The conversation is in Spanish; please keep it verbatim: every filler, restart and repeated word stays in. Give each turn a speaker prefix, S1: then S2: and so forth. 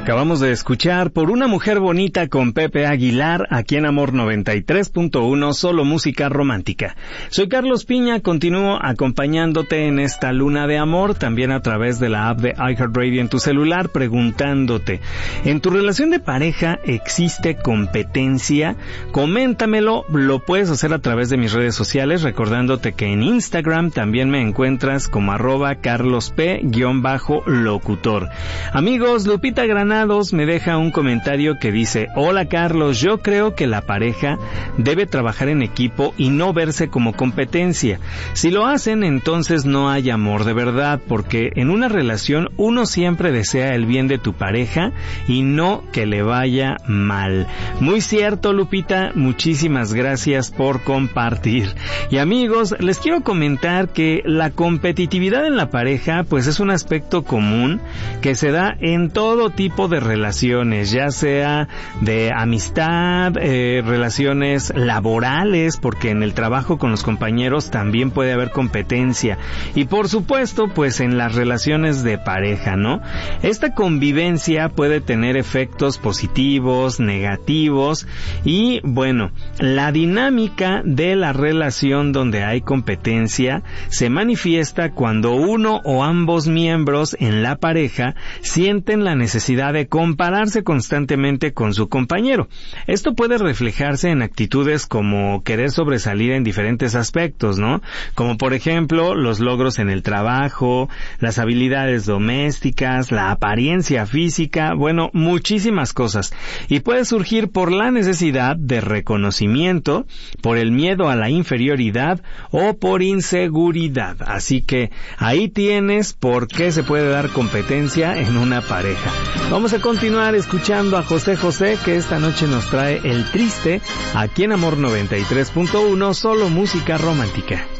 S1: Acabamos de escuchar Por una mujer bonita con Pepe Aguilar, aquí en Amor noventa y tres punto uno, solo música romántica. Soy Carlos Piña, continúo acompañándote en esta luna de amor, también a través de la app de iHeartRadio en tu celular, preguntándote, ¿en tu relación de pareja existe competencia? Coméntamelo, lo puedes hacer a través de mis redes sociales, recordándote que en Instagram también me encuentras como arroba carlosp-locutor. Amigos, Lupita Granados me deja un comentario que dice: hola Carlos, yo creo que la pareja debe trabajar en equipo y no verse como competencia. Si lo hacen, entonces no hay amor de verdad, porque en una relación uno siempre desea el bien de tu pareja y no que le vaya mal. Muy cierto, Lupita, muchísimas gracias por compartir. Y amigos, les quiero comentar que la competitividad en la pareja pues es un aspecto común que se da en todo tipo de relaciones, ya sea de amistad, eh, relaciones laborales, porque en el trabajo con los compañeros también puede haber competencia, y por supuesto pues en las relaciones de pareja, ¿no? Esta convivencia puede tener efectos positivos, negativos, y bueno, la dinámica de la relación donde hay competencia se manifiesta cuando uno o ambos miembros en la pareja sienten la necesidad de compararse constantemente con su compañero. Esto puede reflejarse en actitudes como querer sobresalir en diferentes aspectos, ¿no? Como por ejemplo, los logros en el trabajo, las habilidades domésticas, la apariencia física, bueno, muchísimas cosas. Y puede surgir por la necesidad de reconocimiento, por el miedo a la inferioridad o por inseguridad. Así que ahí tienes por qué se puede dar competencia en una pareja. Vamos a continuar escuchando a José José, que esta noche nos trae El Triste, aquí en Amor noventa y tres punto uno, solo música romántica.